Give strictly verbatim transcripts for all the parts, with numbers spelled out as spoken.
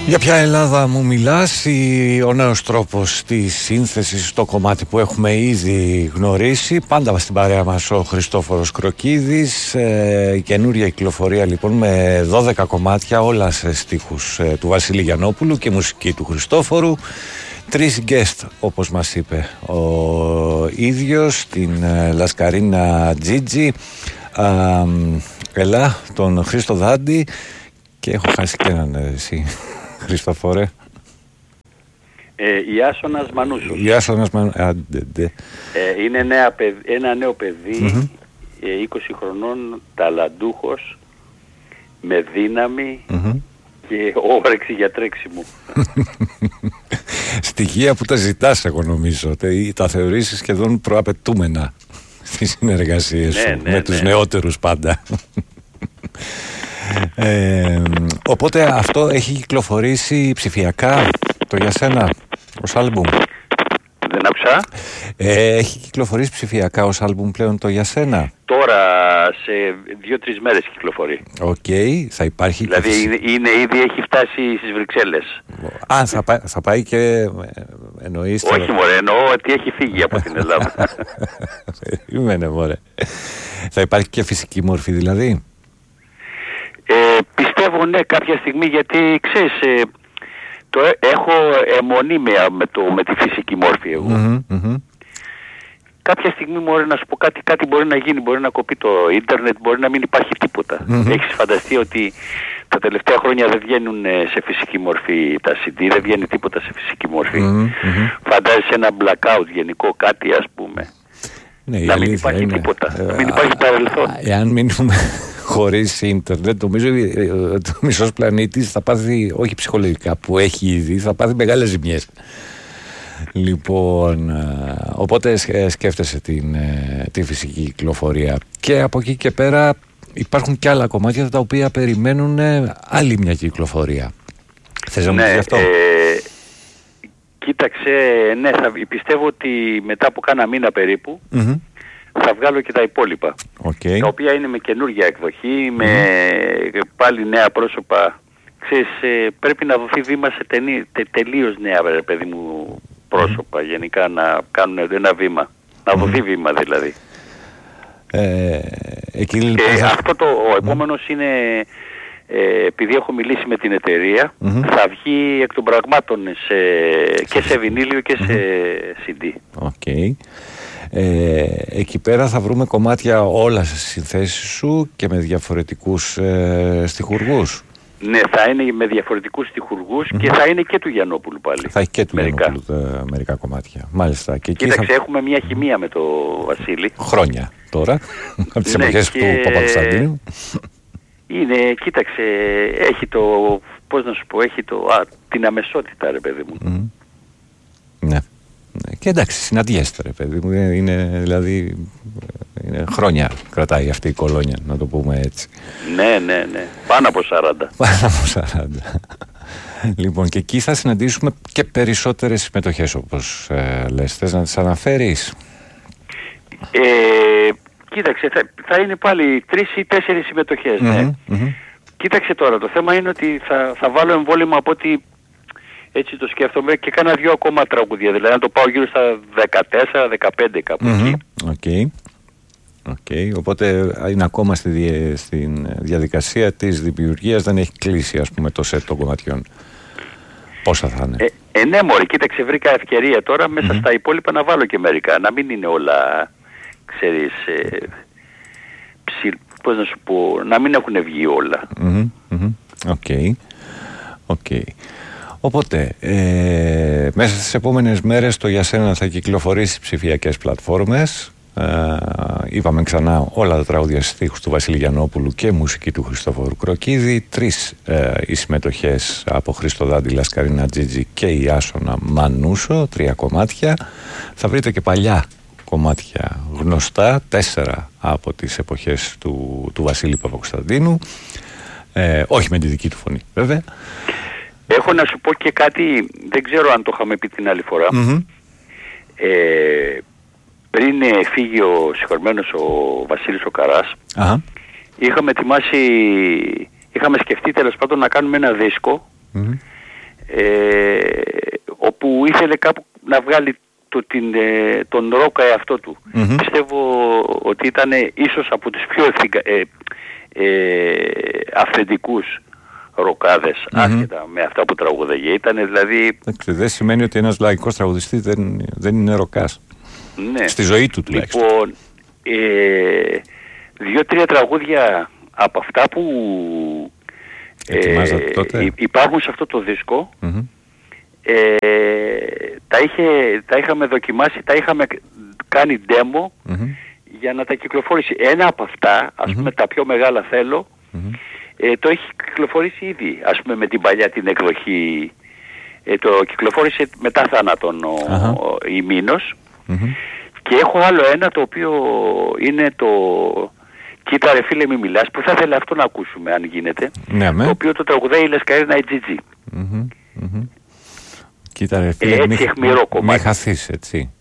Για ποια Ελλάδα μου μιλάς? Ο νέος τρόπος της σύνθεσης στο κομμάτι που έχουμε ήδη γνωρίσει. Πάντα στην παρέα μας ο Χριστόφορος Κροκίδης. ε, Καινούρια κυκλοφορία λοιπόν με δώδεκα κομμάτια, όλα σε στίχους ε, του Βασίλη Γιαννόπουλου και μουσική του Χριστόφορου. Τρεις guest, όπως μας είπε ο ίδιος, την ε, Λασκαρίνα Τζίτζι, ε, Ελά, τον Χρήστο Δάντη, και έχω χάσει και έναν εσύ, Χριστόφορε. Ε, Ιάσονας Μανούσος. Ιάσονας Μανούσος. Ε, είναι νέα, ένα νέο παιδί, mm-hmm. ε, είκοσι χρονών, ταλαντούχος, με δύναμη mm-hmm. και όρεξη για τρέξιμο. Στοιχεία που τα ζητάς, εγώ νομίζω. Τα θεωρήσεις σχεδόν προαπαιτούμενα στις συνεργασίες ναι, σου, ναι, με ναι. τους νεότερους πάντα. Ε, οπότε αυτό έχει κυκλοφορήσει ψηφιακά, το για σένα, ως άλμπουμ? Δεν άκουσα. Ε, έχει κυκλοφορήσει ψηφιακά ως άλμπουμ πλέον το για σένα? Τώρα σε δύο-τρεις μέρες κυκλοφορεί. Οκ, okay, θα υπάρχει. Δηλαδή και... είναι, είναι ήδη έχει φτάσει στις Βρυξέλλες. Α, θα, πά, θα πάει και εννοείς? Όχι τώρα... μωρέ, εννοώ ότι έχει φύγει από την Ελλάδα. Περίμενε μωρέ. Θα υπάρχει και φυσική μορφή δηλαδή? Ε, πιστεύω ναι, κάποια στιγμή, γιατί ξέρεις, ε, το ε, έχω αιμονή με, με, το, με τη φυσική μόρφη εγώ. Mm-hmm, mm-hmm. Κάποια στιγμή μπορεί να σου πω κάτι, κάτι μπορεί να γίνει, μπορεί να κοπεί το ίντερνετ, μπορεί να μην υπάρχει τίποτα. Mm-hmm. Έχεις φανταστεί ότι τα τελευταία χρόνια δεν βγαίνουν σε φυσική μορφή τα σι ντι, δεν βγαίνει τίποτα σε φυσική μορφή. Mm-hmm. Φαντάζεσαι ένα blackout γενικό, κάτι ας πούμε. Ναι, να μην υπάρχει είναι... τίποτα, ε, να μην υπάρχει παρελθόν. Εάν μείνουμε χωρίς ίντερνετ, νομίζω ότι ο μισός πλανήτης θα πάθει, όχι ψυχολογικά που έχει ήδη, θα πάθει μεγάλες ζημιές. Λοιπόν, οπότε σκέφτεσαι την, τη φυσική κυκλοφορία. Και από εκεί και πέρα υπάρχουν και άλλα κομμάτια τα οποία περιμένουν άλλη μια κυκλοφορία. Θες να μου πεις γι' αυτό? Ε, κοίταξε, ναι, θα, πιστεύω ότι μετά από κάνα μήνα περίπου mm-hmm. θα βγάλω και τα υπόλοιπα. Okay. Τα οποία είναι με καινούργια εκδοχή, mm-hmm. με πάλι νέα πρόσωπα. Ξέρεις, πρέπει να δοθεί βήμα σε ταινί, τε, τελείως νέα, παιδί μου, πρόσωπα, mm-hmm. γενικά να κάνουν ένα βήμα. Να δοθεί mm-hmm. βήμα δηλαδή. Ε, εκεί, και θα... αυτό το, ο επόμενος mm-hmm. είναι, ε, επειδή έχω μιλήσει με την εταιρεία, mm-hmm. θα βγει εκ των πραγμάτων σε, και σε βινίλιο και mm-hmm. σε σι ντι. Okay. Ε, εκεί πέρα θα βρούμε κομμάτια όλα στις συνθέσεις σου και με διαφορετικούς ε, στιχουργούς. Ναι, θα είναι με διαφορετικούς στιχουργούς mm-hmm. και θα είναι και του Γιαννόπουλου πάλι. Θα έχει και του μερικά. Γιαννόπουλου τα, μερικά κομμάτια. Μάλιστα. Και κοίταξε, θα... έχουμε μια χημεία με το Βασίλη. Χρόνια τώρα, από τις εποχές και... του Παπακοσταντίνου. Είναι, κοίταξε, έχει το, πώς να σου πω, έχει το, α, την αμεσότητα ρε παιδί μου. Mm-hmm. Ναι. Και εντάξει, συναντιέστε ρε παιδί μου, είναι δηλαδή είναι χρόνια κρατάει αυτή η κολόνια, να το πούμε έτσι. Ναι, ναι, ναι, πάνω από σαράντα. Πάνω από σαράντα. Λοιπόν, και εκεί θα συναντήσουμε και περισσότερες συμμετοχές, όπως ε, λες. Θες να τις αναφέρεις? Ε, κοίταξε, θα, θα είναι πάλι τρεις ή τέσσερις συμμετοχές, ναι. Mm-hmm, mm-hmm. Κοίταξε τώρα, το θέμα είναι ότι θα, θα βάλω εμβόλυμα από ότι έτσι το σκέφτομαι και κάνα δυο ακόμα τραγούδια, δηλαδή να το πάω γύρω στα δεκατέσσερα δεκαπέντε κάπου mm-hmm. εκεί. Okay. Okay. Οπότε είναι ακόμα στη, δια, στην διαδικασία της δημιουργίας, δεν έχει κλείσει ας πούμε το σετ των κομματιών. Πόσα θα είναι? Ε, ε ναι μωρέ, κοίταξε, βρήκα ευκαιρία τώρα μέσα mm-hmm. στα υπόλοιπα να βάλω και μερικά, να μην είναι όλα, ξέρεις, ε, ψιλ, πώς να σου πω, να μην έχουν βγει όλα. Οκ, mm-hmm. okay. okay. Οπότε, ε, μέσα στις επόμενες μέρες το για σένα θα κυκλοφορήσει ψηφιακές πλατφόρμες. Ε, είπαμε ξανά όλα τα τραγούδια στίχους του Βασίλη Γιαννόπουλου και μουσική του Χριστόφορου Κροκίδη. Τρεις ε, οι συμμετοχές από Χρήστο Δάντη, Λασκαρίνα Τζίτζι και Ιάσονα Μανούσο, τρία κομμάτια. Θα βρείτε και παλιά κομμάτια γνωστά, τέσσερα από τις εποχές του, του Βασίλη Παπακοσταντίνου. Ε, όχι με τη δική του φωνή βέβαια. Έχω να σου πω και κάτι, δεν ξέρω αν το είχαμε πει την άλλη φορά. Mm-hmm. Ε, πριν φύγει ο συγχωρημένος ο Βασίλης ο Καράς, uh-huh. είχαμε ετοιμάσει, είχαμε σκεφτεί τέλος πάντων να κάνουμε ένα δίσκο mm-hmm. ε, όπου ήθελε κάπου να βγάλει το, την, ε, τον ρόκα εαυτό του. Mm-hmm. Πιστεύω ότι ήταν ίσως από τους πιο ευθυγκα, ε, ε, αυθεντικούς ροκάδες, mm-hmm. άσχετα με αυτά που τραγουδαγε. Ήταν δηλαδή... Δεν σημαίνει ότι ένας λαϊκός τραγουδιστής δεν, δεν είναι ροκάς. Ναι. Στη ζωή του τουλάχιστον. Λοιπόν, ε, δύο-τρία τραγούδια από αυτά που ε, τότε. υπάρχουν σε αυτό το δίσκο, mm-hmm. ε, τα, είχε, τα είχαμε δοκιμάσει, τα είχαμε κάνει demo mm-hmm. για να τα κυκλοφορήσει. Ένα από αυτά, ας mm-hmm. πούμε τα πιο μεγάλα θέλω, mm-hmm. ε, το έχει κυκλοφορήσει ήδη, ας πούμε με την παλιά την εκδοχή, ε, το κυκλοφόρησε μετά θάνατον ο, uh-huh. ο, η Μήνος. Mm-hmm. Και έχω άλλο ένα το οποίο είναι το «Κοίτα ρε φίλε μη μιλάς», που θα ήθελα αυτό να ακούσουμε αν γίνεται, ναι, το οποίο το τραγουδάει η Λασκαρίνα η τζι τζι. Mm-hmm. Mm-hmm. Κοίτα ρε φίλε, ε, μη, μη χαθείς, έτσι.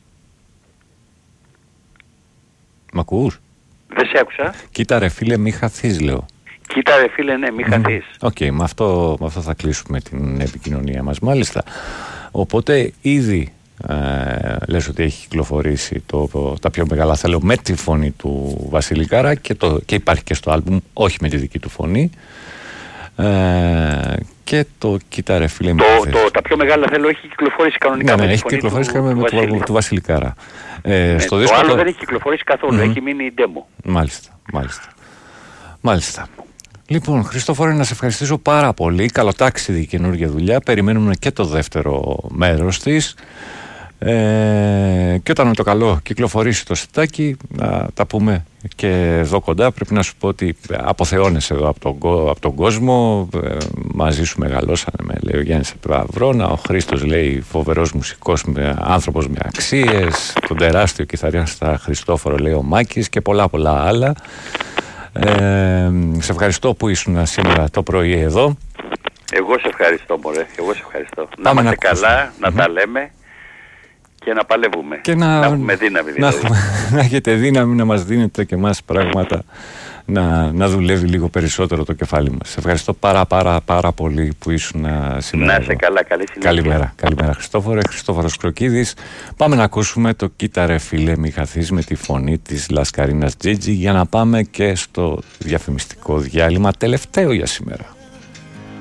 Μ' ακούς? Δεν σε άκουσα. Κοίτα ρε φίλε μη χαθείς, λέω. Κοίτα ρε φίλε, ναι, μη χαθείς. Οκ, okay, με, αυτό, με αυτό θα κλείσουμε την επικοινωνία μας, μάλιστα. Οπότε ήδη ε, λες ότι έχει κυκλοφορήσει το, το, τα πιο μεγάλα θέλω με τη φωνή του Βασίλη Κάρα και, το, και υπάρχει και στο άλμπουμ, όχι με τη δική του φωνή. Ε, και το «Κοίτα ρε φίλε το, το, τα πιο μεγάλα θέλω έχει κυκλοφορήσει κανονικά. Ναι, ναι, με έχει κυκλοφορήσει του, με, του, του, του Βασίλη Κάρα. Ε, ναι, στο το δίσκο άλλο το... δεν έχει κυκλοφορήσει καθόλου, mm-hmm. έχει μείνει demo. Μάλιστα, μάλιστα. Μάλιστα. Λοιπόν, Χριστόφορε, να σε ευχαριστήσω πάρα πολύ. Καλοτάξιδη η καινούργια δουλειά. Περιμένουμε και το δεύτερο μέρος της. Ε, και όταν με το καλό κυκλοφορήσει το σετάκι, να τα πούμε και εδώ κοντά. Πρέπει να σου πω ότι αποθεώνεσαι εδώ από τον, από τον κόσμο. Ε, μαζί σου μεγαλώσανε, με λέει ο Γιάννης από το Αυρώνα. Ο Χρήστος λέει φοβερός μουσικός, με, άνθρωπος με αξίες. Τον τεράστιο κιθαρίστα Χριστόφορο λέει ο Μάκης και πολλά πολλά άλλα. Ε, σε ευχαριστώ που ήσουν σήμερα το πρωί εδώ. Εγώ σε ευχαριστώ, μωρέ. Εγώ σε ευχαριστώ. Πάμε να είμαστε καλά, να mm-hmm. τα λέμε και να παλεύουμε. Και να, να έχουμε δύναμη. Δηλαδή. Να, να έχετε δύναμη, να μας δίνετε και εμάς πράγματα, να, να δουλεύει λίγο περισσότερο το κεφάλι μας. Σε ευχαριστώ πάρα πάρα πάρα πολύ που ήσουν σήμερα. Να είσαι καλά, καλή συνέχεια. Καλημέρα, καλημέρα Χριστόφορε, Χριστόφορος Κροκίδης. Πάμε να ακούσουμε το «Κοίτα ρε φίλε μη χαθείς» με τη φωνή της Λασκαρίνας Τζίτζι για να πάμε και στο διαφημιστικό διάλειμμα τελευταίο για σήμερα.